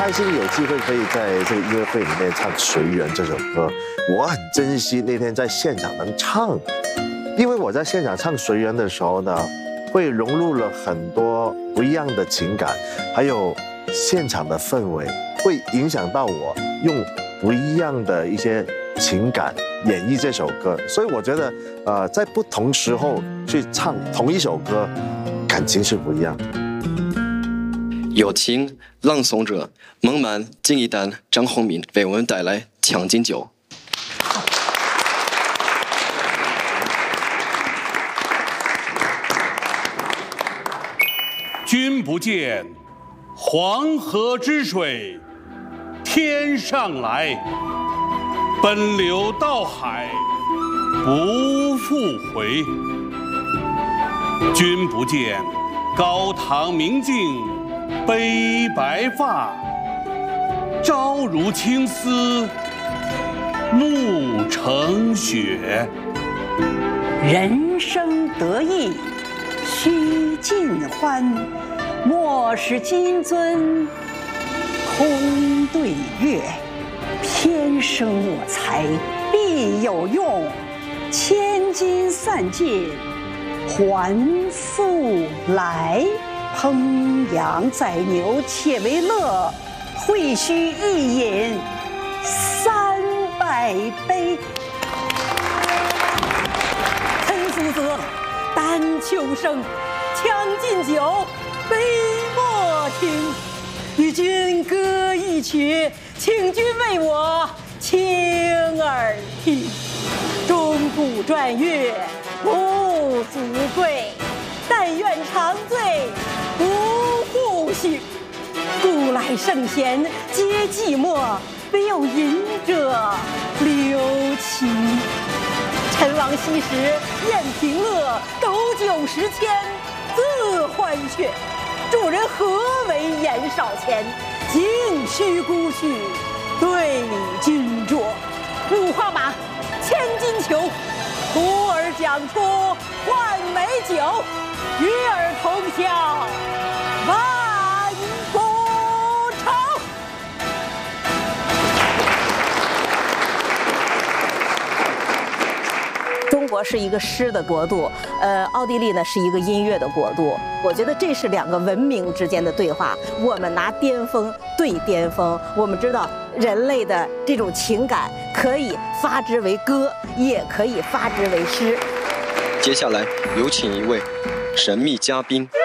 开心有机会可以在这个音乐会里面唱《随缘》这首歌，我很珍惜那天在现场能唱，因为我在现场唱《随缘》的时候呢，会融入了很多不一样的情感，还有现场的氛围，会影响到我用不一样的一些情感演绎这首歌，所以我觉得，在不同时候去唱同一首歌，感情是不一样的。 有请朗诵者孟曼、金一丹、张宏民为我们带来《将进酒》。 君不见，黄河之水天上来，奔流到海不复回。君不见，高堂明镜悲白发，朝如青丝暮成雪。 人生得意须尽欢，莫使金樽空对月。天生我材必有用，千金散尽还复来。烹羊宰牛且为乐，会须一饮300杯。岑苏泽，丹丘生，将进酒，杯莫停。与君歌一曲，请君为我倾耳听。钟鼓馔乐不足贵，但愿长醉不复醒。古来圣贤皆寂寞，惟有饮者留情。陈王昔时宴平乐，斗酒十千恣欢谑。主人何为言少钱？径须沽去对君酌。五花马，千金裘，徒儿讲出换美酒，与尔同销万古愁。中国是一个诗的国度，奥地利呢是一个音乐的国度。我觉得这是两个文明之间的对话。我们拿巅峰对巅峰，我们知道人类的这种情感可以发之为歌，也可以发之为诗。 接下来有请一位神秘嘉宾。